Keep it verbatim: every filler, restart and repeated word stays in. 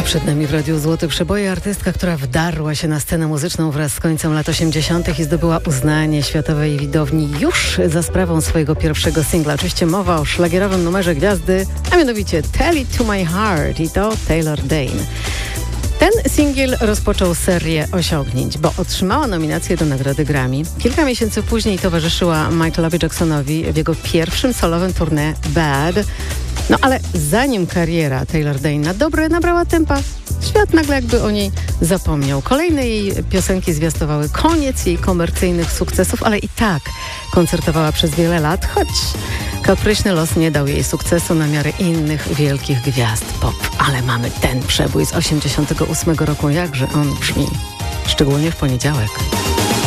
Przed nami w Radiu Złote Przeboje artystka, która wdarła się na scenę muzyczną wraz z końcem lat osiemdziesiątych i zdobyła uznanie światowej widowni już za sprawą swojego pierwszego singla. Oczywiście mowa o szlagierowym numerze gwiazdy, a mianowicie Tell It To My Heart i to Taylor Dayne. Ten singiel rozpoczął serię osiągnięć, bo otrzymała nominację do nagrody Grammy. Kilka miesięcy później towarzyszyła Michaelowi Jacksonowi w jego pierwszym solowym tournée Bad. No ale zanim kariera Taylor Dayne na dobre nabrała tempa, świat nagle jakby o niej zapomniał. Kolejne jej piosenki zwiastowały koniec jej komercyjnych sukcesów, ale i tak koncertowała przez wiele lat, choć kapryśny los nie dał jej sukcesu na miarę innych wielkich gwiazd pop. Ale mamy ten przebój z osiemdziesiątego ósmego roku, jakże on brzmi, szczególnie w poniedziałek.